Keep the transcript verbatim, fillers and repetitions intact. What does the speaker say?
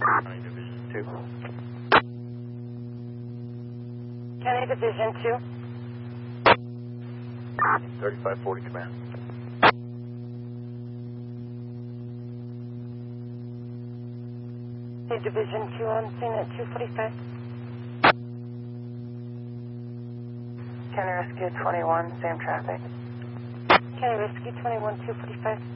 County Division two. County Division two. thirty-five forty command. County Division two on scene at two forty-five. County Rescue twenty-one, same traffic. County Rescue twenty-one, two forty-five.